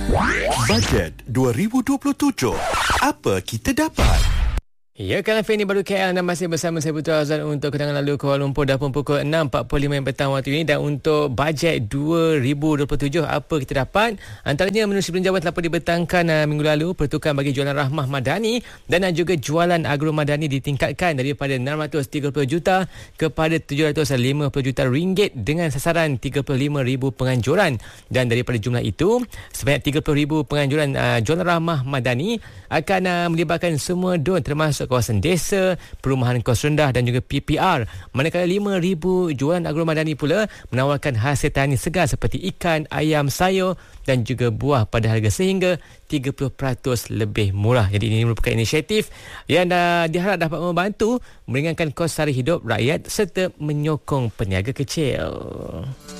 Bajet 2027. Apa kita dapat? Ya, Kalan Feni baru KL dan masih bersama saya Putra Azlan untuk kedatangan lalu Kuala Lumpur dah pun pukul 6.45 petang waktu ini. Dan untuk bajet 2027 apa kita dapat? Antaranya menerusi peninjauan telah dibentangkan minggu lalu, pertukaran bagi jualan Rahmah Madani dan juga jualan Agro Madani ditingkatkan daripada 630 juta kepada 750 juta ringgit dengan sasaran 35,000 penganjuran. Dan daripada jumlah itu, sebanyak 30,000 penganjuran jualan Rahmah Madani akan melibatkan semua don termasuk kawasan desa, perumahan kos rendah dan juga PPR. Manakala 5,000 jualan Agro Madani pula menawarkan hasil tani segar seperti ikan, ayam, sayur dan juga buah pada harga sehingga 30% lebih murah. Jadi ini merupakan inisiatif yang diharap dapat membantu meringankan kos sara hidup rakyat serta menyokong peniaga kecil.